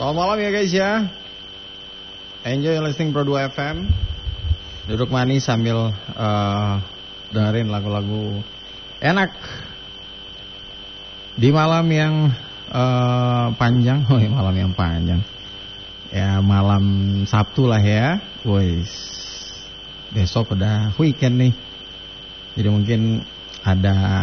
Selamat malam ya guys ya. Enjoy listening Pro 2 FM. Duduk manis sambil dengerin lagu-lagu enak di malam yang panjang. Oh, malam yang panjang. Ya malam Sabtu lah ya. Wis. Besok udah weekend nih. Jadi mungkin ada